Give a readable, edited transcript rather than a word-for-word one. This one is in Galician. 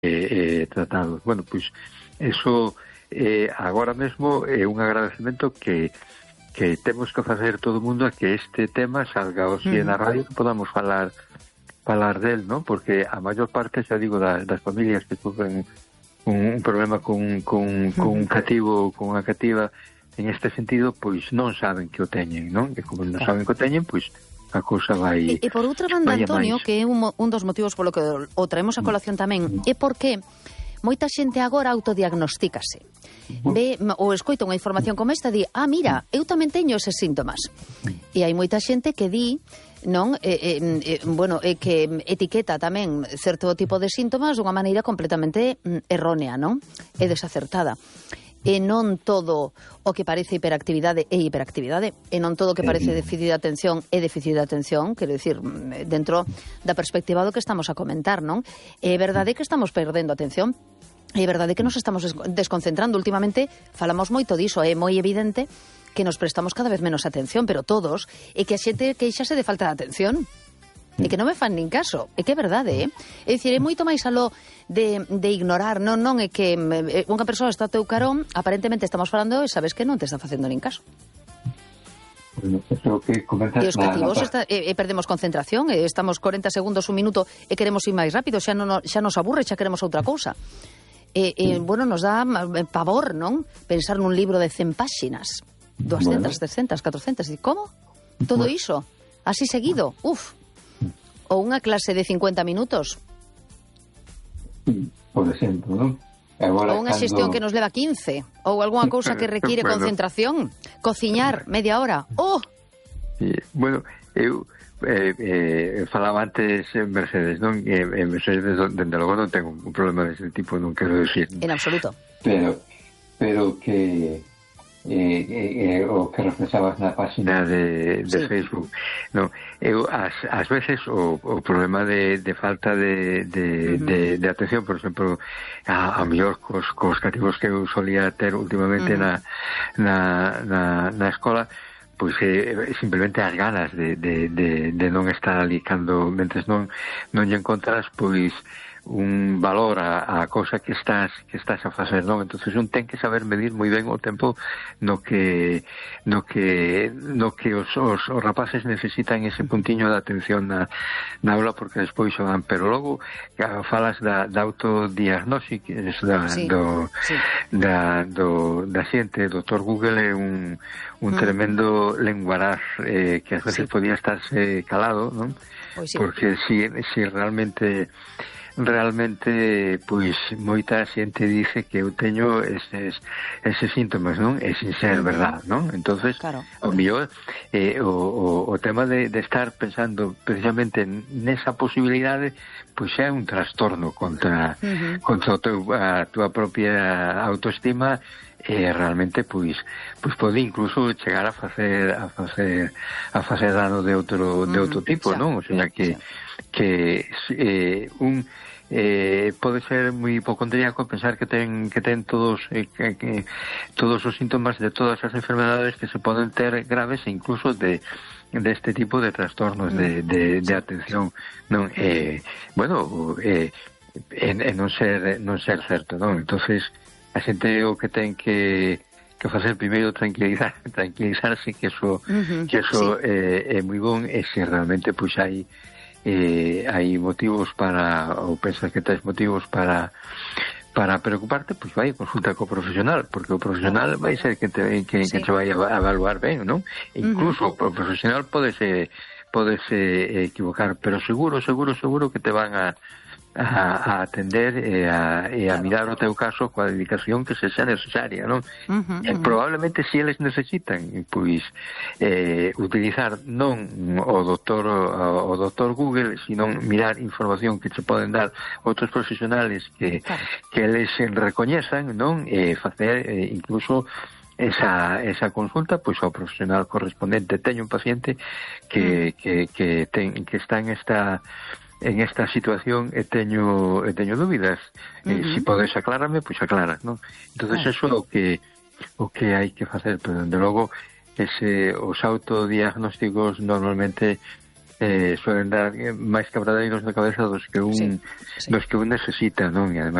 tratados. Bueno, pois eso agora mesmo é un agradecemento que temos que facer todo o mundo a que este tema salga hoxe na radio, que podamos falar del, ¿no? Porque a maior parte, xa digo, das familias que sufren un problema con un cativo, con unha cativa, en este sentido, pois non saben que o teñen, non? E como non saben que o teñen, pois a cousa vai... E por outra banda, Antonio, máis. Que é un dos motivos polo que o traemos a colación tamén, é porque moita xente agora autodiagnostícase. Ve ou escoita unha información como esta, di, mira, eu tamén teño eses síntomas. E hai moita xente que di, non, que etiqueta tamén certo tipo de síntomas dunha maneira completamente errónea, non? E desacertada. E non todo o que parece hiperactividade é hiperactividade, e non todo o que parece déficit de atención é déficit de atención, quero dicir, dentro da perspectiva do que estamos a comentar, non? É verdade que estamos perdendo atención, é verdade que nos estamos desconcentrando. Últimamente falamos moito diso, é moi evidente que nos prestamos cada vez menos atención, pero todos, e que a xente queixase de falta de atención. E que non me fan nin caso, é que é verdade, É dicir, é moito máis aló de ignorar, non é que unha persoa está a teu carón, aparentemente estamos falando e sabes que non te está facendo nin caso. Bueno, eso que comentas... E os cativos perdemos concentración, estamos 40 segundos, un minuto, e queremos ir máis rápido, xa nos aburre, xa queremos outra cousa. Bueno, nos dá pavor, non? Pensar nun libro de 100 páxinas, 200, 300, 400, e como? Todo iso, así seguido, ou unha clase de 50 minutos. Por exemplo, non? Ou unha xestión que nos leva 15, ou algunha cousa que require concentración. Cociñar media hora. Bueno, eu falaba antes Mercedes, non? Mercedes, dende logo, non tengo un problema desse tipo, non quero decir. En absoluto. Pero que... o que reflexabas na página de Facebook, no, eu ás veces o problema de falta de atención, por exemplo, a mellor cos cativos que eu solía ter últimamente na escola, pois simplemente as ganas de non estar ali cando mentres non lle encontras pois un valor a cousa que estás a facer, non? Entonces un ten que saber medir moi ben o tempo no que os rapaces necesitan ese puntiño de atención na aula, porque despois xogan, pero logo falas da autodiagnóstico da xente. O Dr. Google é un tremendo lenguaraz que ás veces podía estarse calado, non? Porque si realmente pois moita xente dice que eu teño eses síntomas, non? E sin ser verdad, non? Entonces, o mellor o tema de estar pensando precisamente nesa posibilidade, pois é un trastorno contra a túa propia autoestima, e realmente pois pode incluso chegar a facer dano de outro tipo, non? O sea que pode ser moi hipocondríaco pensar que ten todos os síntomas de todas as enfermedades que se poden ter graves, e incluso de este tipo de trastornos de atención, non? Bueno, non ser certo, non? Entonces a xente o que ten que facer primeiro tranquilizarse, que eso é moi bon, e se realmente pois hai motivos para, ou pensas que tens motivos para preocuparte, pois vai, consulta co profesional, porque o profesional vai ser que te vai a evaluar ben, non? Incluso o profesional podese equivocar, pero seguro que te van a atender e a mirar o teu caso coa dedicación que sexa necesaria, non? Probablemente se eles necesitan pois utilizar non o doctor Google, sino mirar información que se poden dar outros profesionales que eles recoñezan, non? E facer incluso esa consulta pois ao profesional correspondente. Teño un paciente que está en esta situación e teño dúbidas. Si podes aclárame, pois aclaras, non? Entonces eso é o que hai que facer, pero dende logo os autodiagnósticos normalmente suelen dar máis quebradeiros de cabeza dos que un necesita, non? E ademais